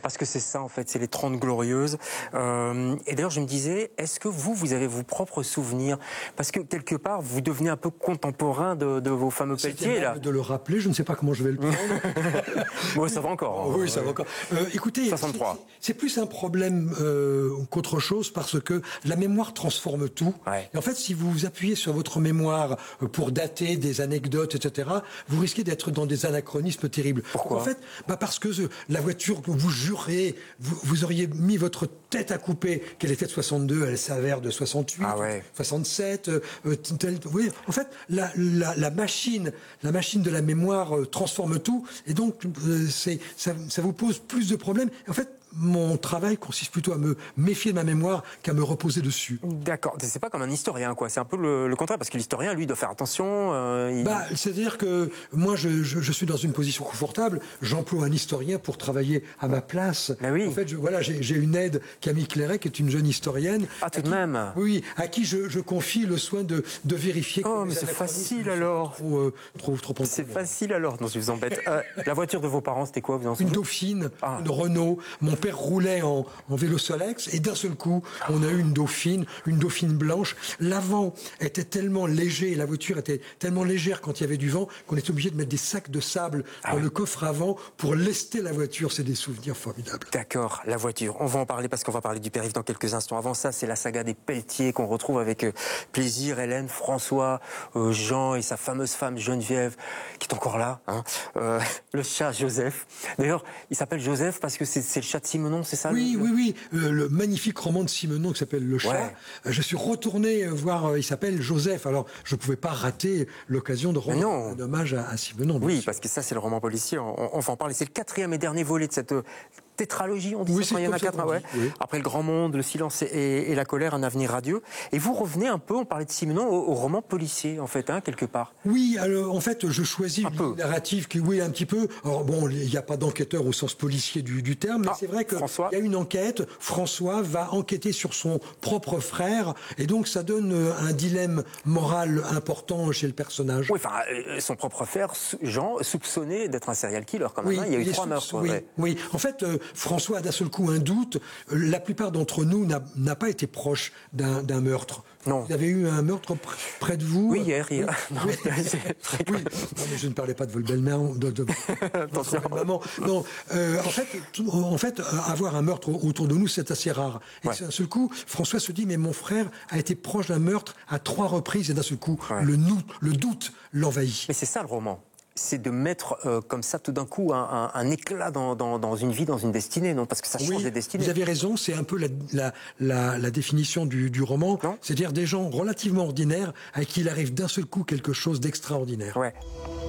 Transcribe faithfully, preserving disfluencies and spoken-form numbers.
Parce que c'est ça, en fait, c'est les Trente Glorieuses. Euh, et d'ailleurs, je me disais, est-ce que vous, vous avez vos propres souvenirs? Parce que, quelque part, vous devenez un peu contemporain de, de vos fameux Pelletier, là. De le rappeler, je ne sais pas comment je vais le prendre. Bon, ça va encore. Hein. Oui, ça va encore. Euh, écoutez, c'est plus un problème euh, qu'autre chose, parce que la mémoire transforme tout. Ouais. Et en fait, si vous vous appuyez sur votre mémoire pour dater des anecdotes, et cetera, vous risquez d'être dans des anachronismes terribles. Pourquoi? En fait, bah parce que euh, la voiture, vous jurez, vous, vous auriez mis votre tête à couper qu'elle était de soixante-deux, elle s'avère de soixante-huit, ah ouais. soixante-sept. Euh, tel, oui, en fait, la, la, la machine, la machine de la mémoire euh, transforme tout, et donc euh, c'est, ça, ça vous pose plus de problèmes. En fait, mon travail consiste plutôt à me méfier de ma mémoire qu'à me reposer dessus. D'accord. C'est pas comme un historien, quoi. C'est un peu le, le contraire, parce que l'historien, lui, doit faire attention. Euh, il... bah, c'est-à-dire que moi, je, je, je suis dans une position confortable. J'emploie un historien pour travailler à ma place. Ben oui. En fait, je, voilà, j'ai, j'ai une aide, Camille Clairet, qui est une jeune historienne. Ah, tout de qui, même. Oui, à qui je, je confie le soin de, de vérifier. Oh, mais c'est facile alors. Trop, euh, trop, trop c'est facile alors. Non, je vous embête. euh, la voiture de vos parents, c'était quoi, vous en Une Dauphine, ah. une Renault. Mon père roulait en en vélo Solex, et d'un seul coup, on a eu une Dauphine, une Dauphine blanche. L'avant était tellement léger, la voiture était tellement légère quand il y avait du vent, qu'on était obligé de mettre des sacs de sable ah dans oui. le coffre avant pour lester la voiture. C'est des souvenirs formidables. D'accord, la voiture. On va en parler parce qu'on va parler du périph' dans quelques instants. Avant ça, c'est la saga des Pelletier qu'on retrouve avec euh, plaisir. Hélène, François, euh, Jean et sa fameuse femme Geneviève, qui est encore là. Hein. Euh, le chat Joseph. D'ailleurs, il s'appelle Joseph parce que c'est, c'est le chat de Simenon, c'est ça? Oui, oui, oui. Euh, le magnifique roman de Simenon qui s'appelle Le Chat. Ouais. Euh, je suis retourné voir, euh, il s'appelle Joseph. Alors, je ne pouvais pas rater l'occasion de rendre un hommage à, à Simenon. Oui, sûr. Parce que ça, c'est le roman policier. On, on va en parler. C'est le quatrième et dernier volet de cette euh, tétralogie, on dit oui, ça, il y en a quatre. Ah ouais. Oui. Après Le Grand Monde, Le Silence et, et, et la colère, Un avenir radieux. Et vous revenez un peu, on parlait de Simenon, au, au roman policier, en fait, hein, quelque part. Oui, alors, en fait, je choisis un une peu. narrative qui, oui, un petit peu. Alors bon, il n'y a pas d'enquêteur au sens policier du, du terme, mais ah, c'est vrai qu'il y a une enquête. François va enquêter sur son propre frère, et donc ça donne un dilemme moral important chez le personnage. Oui, enfin, euh, son propre frère, Jean, soupçonné d'être un serial killer, quand même. Oui, hein. Il y a eu il trois meurtres. Oui, ouais. oui, en fait, euh, François a d'un seul coup un doute. Euh, la plupart d'entre nous n'a, n'a pas été proche d'un, d'un meurtre. Non. Vous avez eu un meurtre pr- près de vous? Oui, hier. hier. Oui. Non, oui. oui. Non, mais je ne parlais pas de votre belle-mère. De, de, Attention. De maman. Non, euh, en fait, tout, en fait, avoir un meurtre autour de nous, c'est assez rare. Et ouais. d'un seul coup, François se dit, mais mon frère a été proche d'un meurtre à trois reprises, et d'un seul coup, ouais. le, nou, le doute l'envahit. Mais c'est ça le roman. C'est de mettre euh, comme ça tout d'un coup un, un, un éclat dans, dans, dans une vie, dans une destinée, non? Parce que ça change oui, des destinées. Vous avez raison, c'est un peu la, la, la, la définition du, du roman. Non, c'est-à-dire des gens relativement ordinaires à qui il arrive d'un seul coup quelque chose d'extraordinaire. Ouais.